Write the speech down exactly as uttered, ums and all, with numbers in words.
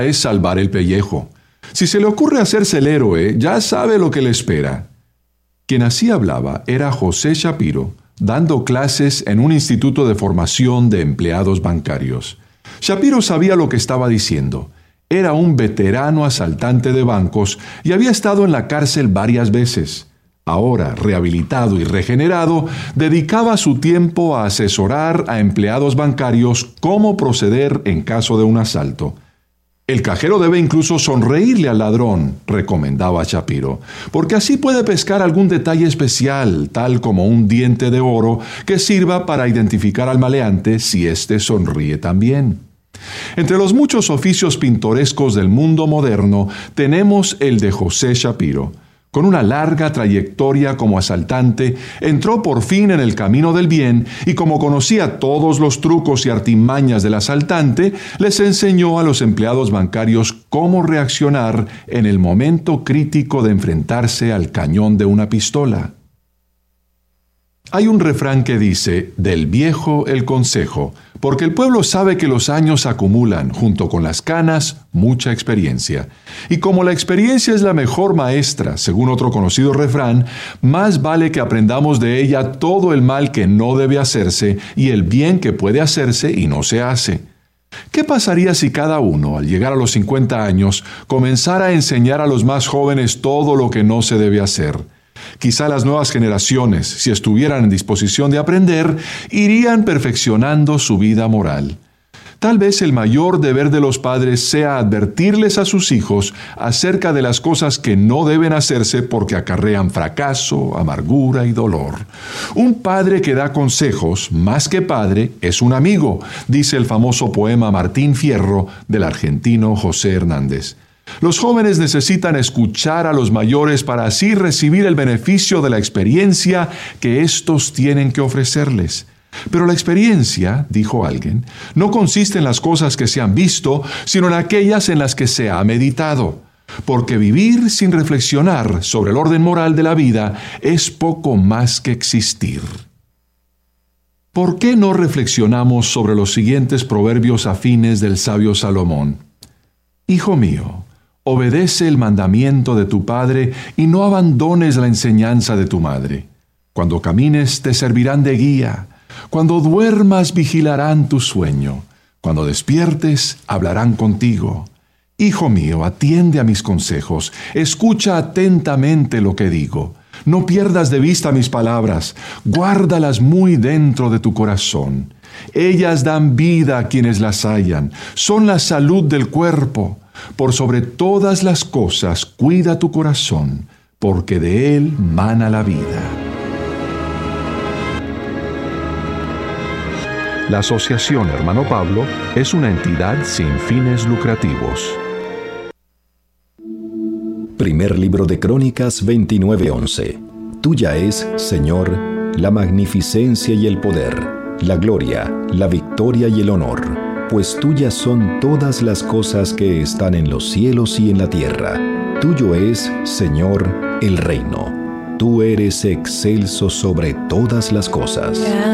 es salvar el pellejo. Si se le ocurre hacerse el héroe, ya sabe lo que le espera. Quien así hablaba era José Shapiro, dando clases en un instituto de formación de empleados bancarios. Shapiro sabía lo que estaba diciendo. Era un veterano asaltante de bancos y había estado en la cárcel varias veces. Ahora, rehabilitado y regenerado, dedicaba su tiempo a asesorar a empleados bancarios cómo proceder en caso de un asalto. El cajero debe incluso sonreírle al ladrón, recomendaba Shapiro, porque así puede pescar algún detalle especial, tal como un diente de oro, que sirva para identificar al maleante si éste sonríe también. Entre los muchos oficios pintorescos del mundo moderno, tenemos el de José Shapiro. Con una larga trayectoria como asaltante, entró por fin en el camino del bien y como conocía todos los trucos y artimañas del asaltante, les enseñó a los empleados bancarios cómo reaccionar en el momento crítico de enfrentarse al cañón de una pistola. Hay un refrán que dice, del viejo el consejo, porque el pueblo sabe que los años acumulan, junto con las canas, mucha experiencia. Y como la experiencia es la mejor maestra, según otro conocido refrán, más vale que aprendamos de ella todo el mal que no debe hacerse y el bien que puede hacerse y no se hace. ¿Qué pasaría si cada uno, al llegar a los cincuenta años, comenzara a enseñar a los más jóvenes todo lo que no se debe hacer? Quizá las nuevas generaciones, si estuvieran en disposición de aprender, irían perfeccionando su vida moral. Tal vez el mayor deber de los padres sea advertirles a sus hijos acerca de las cosas que no deben hacerse porque acarrean fracaso, amargura y dolor. Un padre que da consejos, más que padre, es un amigo, dice el famoso poema Martín Fierro del argentino José Hernández. Los jóvenes necesitan escuchar a los mayores para así recibir el beneficio de la experiencia que éstos tienen que ofrecerles. Pero la experiencia, dijo alguien, no consiste en las cosas que se han visto, sino en aquellas en las que se ha meditado. Porque vivir sin reflexionar sobre el orden moral de la vida es poco más que existir. ¿Por qué no reflexionamos sobre los siguientes proverbios afines del sabio Salomón? Hijo mío, obedece el mandamiento de tu padre y no abandones la enseñanza de tu madre. Cuando camines te servirán de guía. Cuando duermas vigilarán tu sueño. Cuando despiertes hablarán contigo. Hijo mío, atiende a mis consejos. Escucha atentamente lo que digo. No pierdas de vista mis palabras. Guárdalas muy dentro de tu corazón. Ellas dan vida a quienes las hallan. Son la salud del cuerpo. Por sobre todas las cosas, cuida tu corazón, porque de él mana la vida. La Asociación Hermano Pablo es una entidad sin fines lucrativos. Primer libro de Crónicas veintinueve once. Tuya es, Señor, la magnificencia y el poder, la gloria, la victoria y el honor, pues tuyas son todas las cosas que están en los cielos y en la tierra. Tuyo es, Señor, el reino. Tú eres excelso sobre todas las cosas.